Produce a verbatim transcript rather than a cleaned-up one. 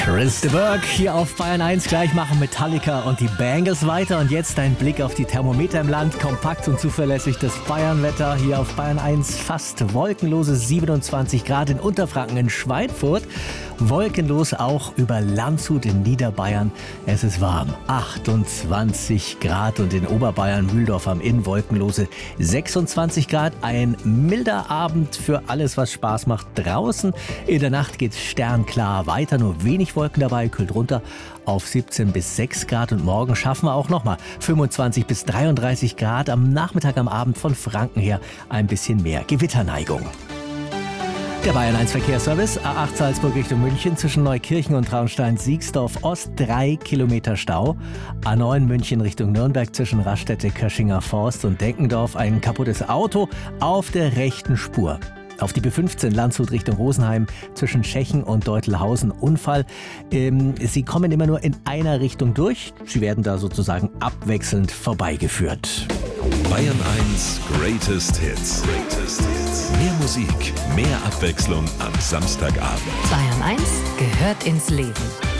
Chris de Burgh hier auf Bayern eins. Gleich machen Metallica und die Bangles weiter. Und jetzt ein Blick auf die Thermometer im Land. Kompakt und zuverlässig das Bayernwetter hier auf Bayern eins. Fast wolkenlose siebenundzwanzig Grad in Unterfranken, in Schweinfurt. Wolkenlos auch über Landshut in Niederbayern. Es ist warm. achtundzwanzig Grad und in Oberbayern, Mühldorf am Inn, wolkenlose sechsundzwanzig Grad. Ein milder Abend für alles, was Spaß macht draußen. In der Nacht geht's sternklar weiter, nur wenig Wolken dabei, kühlt runter auf siebzehn bis sechs Grad. Und morgen schaffen wir auch nochmal fünfundzwanzig bis dreiunddreißig Grad. Am Nachmittag, am Abend von Franken her ein bisschen mehr Gewitterneigung. Der Bayern eins Verkehrsservice, A acht Salzburg Richtung München, zwischen Neukirchen und Traunstein-Siegsdorf Ost, drei Kilometer Stau. A neun München Richtung Nürnberg, zwischen Raststätte, Köschinger Forst und Denkendorf, ein kaputtes Auto auf der rechten Spur. Auf die B fünfzehn Landshut Richtung Rosenheim, zwischen Schechen und Deutelhausen, Unfall. Ähm, sie kommen immer nur in einer Richtung durch. Sie werden da sozusagen abwechselnd vorbeigeführt. Bayern eins Greatest Hits. Greatest Hits. Mehr Musik, mehr Abwechslung am Samstagabend. Bayern eins gehört ins Leben.